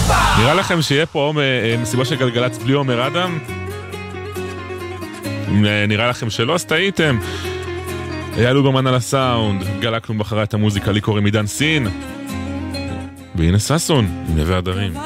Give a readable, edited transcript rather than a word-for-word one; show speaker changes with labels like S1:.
S1: נראה לכם שיהיה פה מסיבה של גלגלצ בלי עומר אדם? נראה לכם שלא, אז טעיתם. היה לוברמן על הסאונד, גלקנו בחרה את המוזיקה, לי קוראים עידן סין, והנה ססון עם נווה הדרים.